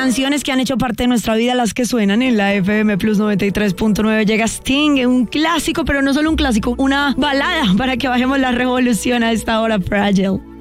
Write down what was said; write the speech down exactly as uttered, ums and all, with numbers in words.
canciones que han hecho parte de nuestra vida, las que suenan en la F M Plus noventa y tres punto nueve. Llega Sting, un clásico, pero no solo un clásico, una balada para que bajemos la revolución a esta hora. Fragile.